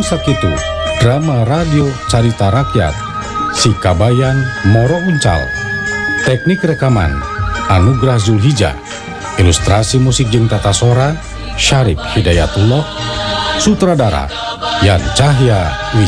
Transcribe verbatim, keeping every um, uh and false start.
sakitu drama radio carita rakyat Sikabayan Moro Uncal. Teknik rekaman Anugrah Zulhijjah. Ilustrasi musik jeung tata sora Syarif Hidayatullah. Sutradara Yan Cahya Wijaya.